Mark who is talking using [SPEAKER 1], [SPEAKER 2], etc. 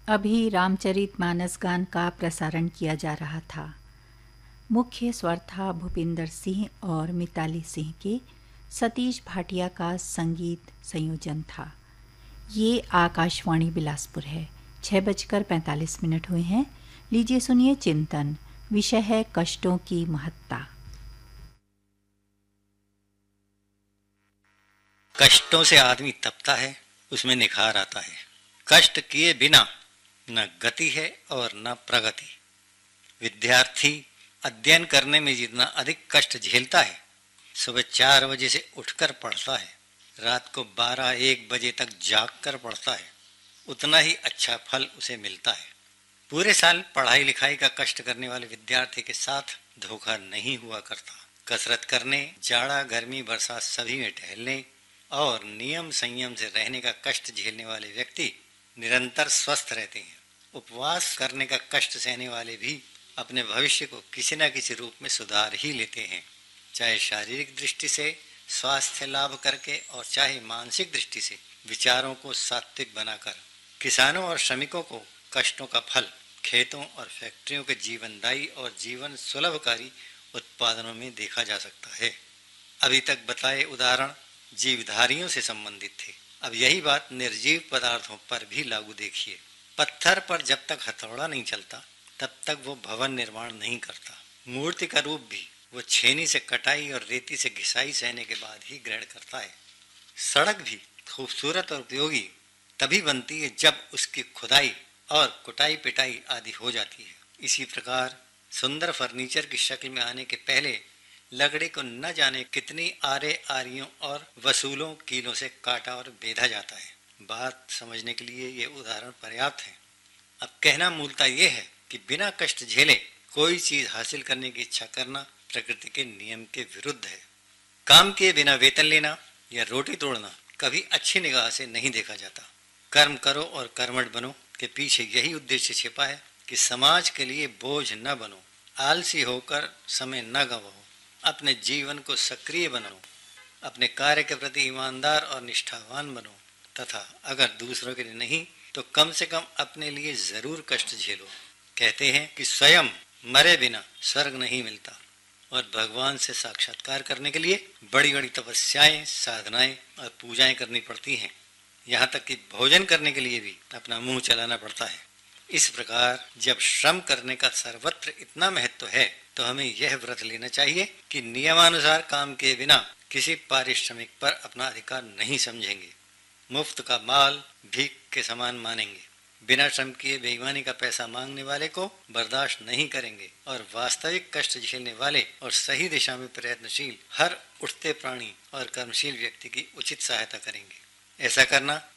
[SPEAKER 1] अभी रामचरितमानस गान का प्रसारण किया जा रहा था। मुख्य स्वर था भूपिंदर सिंह और मिताली सिंह के। सतीश भाटिया का संगीत संयोजन था। ये आकाशवाणी बिलासपुर है। 6:45 हुए हैं। लीजिए सुनिए चिंतन। विषय है कष्टों की महत्ता।
[SPEAKER 2] कष्टों से आदमी तपता है, उसमें निखार आता है। कष्ट किए बिना न गति है और न प्रगति। विद्यार्थी अध्ययन करने में जितना अधिक कष्ट झेलता है, सुबह 4 बजे से उठकर पढ़ता है, रात को 12-1 बजे तक जाग कर पढ़ता है, उतना ही अच्छा फल उसे मिलता है। पूरे साल पढ़ाई लिखाई का कष्ट करने वाले विद्यार्थी के साथ धोखा नहीं हुआ करता। कसरत करने, जाड़ा गर्मी बरसात सभी में टहलने और नियम संयम से रहने का कष्ट झेलने वाले व्यक्ति निरंतर स्वस्थ रहते हैं। उपवास करने का कष्ट सहने वाले भी अपने भविष्य को किसी न किसी रूप में सुधार ही लेते हैं, चाहे शारीरिक दृष्टि से स्वास्थ्य लाभ करके और चाहे मानसिक दृष्टि से विचारों को सात्विक बनाकर। किसानों और श्रमिकों को कष्टों का फल खेतों और फैक्ट्रियों के जीवनदायी और जीवन सुलभकारी उत्पादनों में देखा जा सकता है। अभी तक बताए उदाहरण जीवधारियों से संबंधित थे। अब यही बात निर्जीव पदार्थों पर भी लागू देखिए। पत्थर पर जब तक हथौड़ा नहीं चलता तब तक वो भवन निर्माण नहीं करता। मूर्ति का रूप भी वो छेनी से कटाई और रेती से घिसाई सहने के बाद ही ग्रहण करता है। सड़क भी खूबसूरत और उपयोगी तभी बनती है जब उसकी खुदाई और कुटाई पिटाई आदि हो जाती है। इसी प्रकार सुंदर फर्नीचर की शक्ल में आने के पहले लकड़ी को न जाने कितनी आरे आरियों और वसूलों कीलों से काटा और बेधा जाता है। बात समझने के लिए ये उदाहरण पर्याप्त है। अब कहना मूलतः ये है कि बिना कष्ट झेले कोई चीज हासिल करने की इच्छा करना प्रकृति के नियम के विरुद्ध है। काम किए बिना वेतन लेना या रोटी तोड़ना कभी अच्छी निगाह से नहीं देखा जाता। कर्म करो और कर्मठ बनो के पीछे यही उद्देश्य छिपा है कि समाज के लिए बोझ न बनो, आलसी होकर समय न गवाओ, अपने जीवन को सक्रिय बनाओ, अपने कार्य के प्रति ईमानदार और निष्ठावान बनो तथा अगर दूसरों के लिए नहीं तो कम से कम अपने लिए जरूर कष्ट झेलो। कहते हैं कि स्वयं मरे बिना स्वर्ग नहीं मिलता और भगवान से साक्षात्कार करने के लिए बड़ी बड़ी तपस्याएं, साधनाएं और पूजाएं करनी पड़ती हैं। यहाँ तक कि भोजन करने के लिए भी अपना मुंह चलाना पड़ता है। इस प्रकार जब श्रम करने का सर्वत्र इतना महत्व है तो हमें यह व्रत लेना चाहिए कि नियमानुसार काम किए बिना किसी पारिश्रमिक पर अपना अधिकार नहीं समझेंगे। मुफ्त का माल भीख के समान मानेंगे। बिना श्रम किए बेईमानी का पैसा मांगने वाले को बर्दाश्त नहीं करेंगे और वास्तविक कष्ट झेलने वाले और सही दिशा में प्रयत्नशील हर उठते प्राणी और कर्मशील व्यक्ति की उचित सहायता करेंगे। ऐसा करना